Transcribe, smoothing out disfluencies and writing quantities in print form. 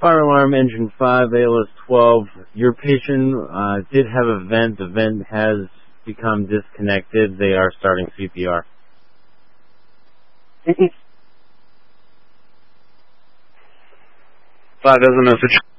Fire alarm engine 5, ALS 12. Your patient did have a vent. The vent has become disconnected. They are starting CPR. 5 as a message.